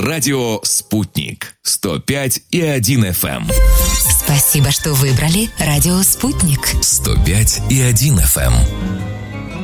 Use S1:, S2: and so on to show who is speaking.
S1: Радио «Спутник». 105,1 FM.
S2: Спасибо, что выбрали радио «Спутник».
S1: 105,1 FM.